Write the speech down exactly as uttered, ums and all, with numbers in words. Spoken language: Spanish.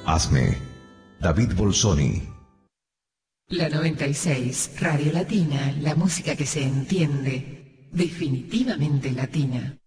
Hazme, David Bolsoni. La noventa y seis, Radio Latina, la música que se entiende, definitivamente latina.